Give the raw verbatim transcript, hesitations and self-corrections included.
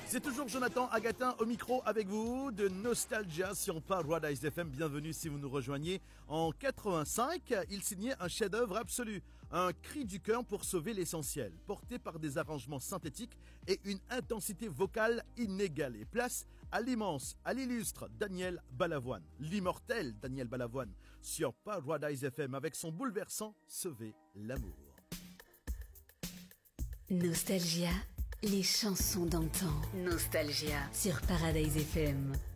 C'est toujours Jonathan Agatin au micro avec vous de Nostalgia sur Paradise F M. Bienvenue si vous nous rejoignez. En quatre-vingt-cinq, il signait un chef-d'œuvre absolu, un cri du cœur pour sauver l'essentiel, porté par des arrangements synthétiques et une intensité vocale inégalée. Place à l'immense, à l'illustre Daniel Balavoine, l'immortel Daniel Balavoine sur Paradise F M avec son bouleversant Sauver l'amour. Nostalgia, les chansons d'antan. Nostalgia sur Paradise F M.